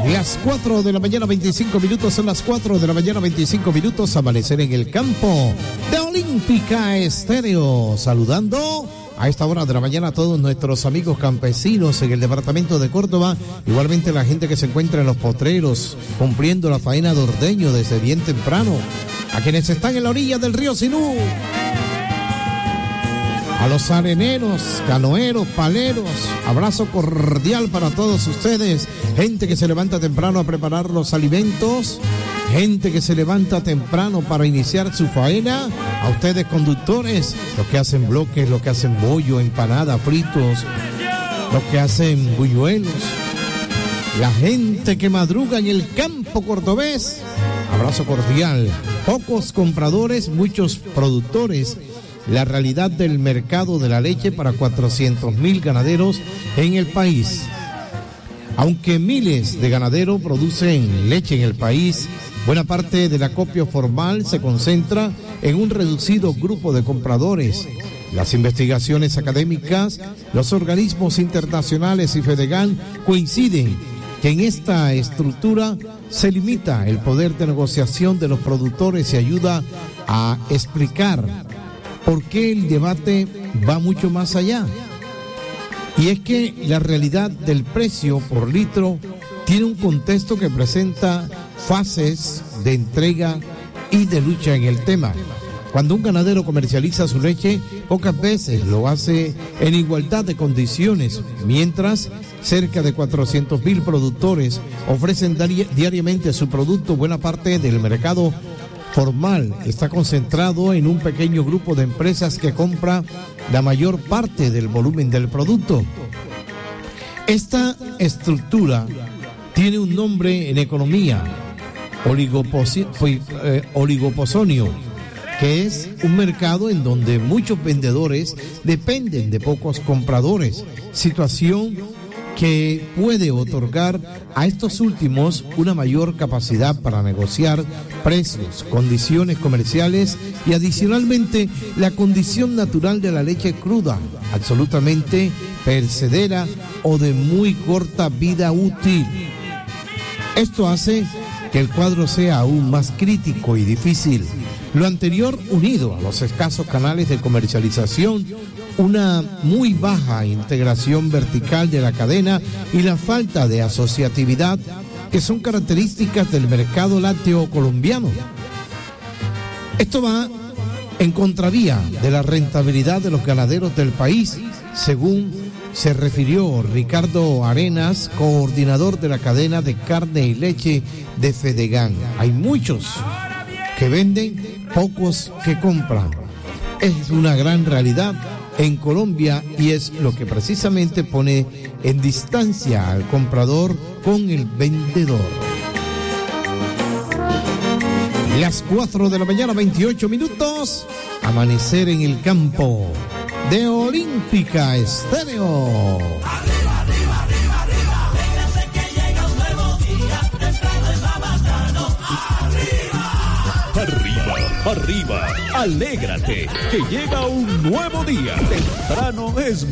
Las 4 de la mañana 25 minutos, son las 4 de la mañana 25 minutos, amanecer en el campo de Olímpica Estéreo. Saludando a esta hora de la mañana a todos nuestros amigos campesinos en el departamento de Córdoba, igualmente la gente que se encuentra en los potreros, cumpliendo la faena de ordeño desde bien temprano, a quienes están en la orilla del río Sinú, a los areneros, canoeros, paleros, abrazo cordial para todos ustedes, gente que se levanta temprano a preparar los alimentos, gente que se levanta temprano para iniciar su faena, a ustedes conductores, los que hacen bloques, los que hacen bollo, empanada, fritos, los que hacen buñuelos, la gente que madruga en el campo cordobés, abrazo cordial, pocos compradores, muchos productores. La realidad del mercado de la leche para 400,000 ganaderos en el país. Aunque miles de ganaderos producen leche en el país, buena parte del acopio formal se concentra en un reducido grupo de compradores. Las investigaciones académicas, los organismos internacionales y Fedegan coinciden que en esta estructura se limita el poder de negociación de los productores y ayuda a explicar ¿por qué el debate va mucho más allá? Y es que la realidad del precio por litro tiene un contexto que presenta fases de entrega y de lucha en el tema. Cuando un ganadero comercializa su leche, pocas veces lo hace en igualdad de condiciones, mientras cerca de 400,000 productores ofrecen diariamente su producto. Buena parte del mercado formal está concentrado en un pequeño grupo de empresas que compra la mayor parte del volumen del producto. Esta estructura tiene un nombre en economía, oligoposonio, que es un mercado en donde muchos vendedores dependen de pocos compradores, situación que puede otorgar a estos últimos una mayor capacidad para negociar precios, condiciones comerciales y adicionalmente la condición natural de la leche cruda, absolutamente perecedera o de muy corta vida útil. Esto hace que el cuadro sea aún más crítico y difícil. Lo anterior unido a los escasos canales de comercialización, una muy baja integración vertical de la cadena y la falta de asociatividad que son características del mercado lácteo colombiano. Esto va en contravía de la rentabilidad de los ganaderos del país, según se refirió Ricardo Arenas, coordinador de la cadena de carne y leche de Fedegan. Hay muchos que venden, pocos que compran. Es una gran realidad en Colombia y es lo que precisamente pone en distancia al comprador con el vendedor. Las 4 de la mañana 28 minutos, amanecer en el campo de Olímpica Estéreo. Arriba, arriba, arriba, arriba, alégrate que llega un nuevo día, temprano es la bacano, arriba. Arriba, arriba, alégrate que llega un nuevo día, temprano es